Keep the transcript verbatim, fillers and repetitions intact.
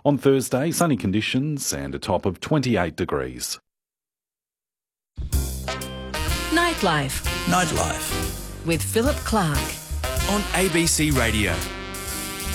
On Thursday, sunny conditions and a top of twenty-eight degrees. Nightlife Nightlife with Philip Clark on A B C Radio.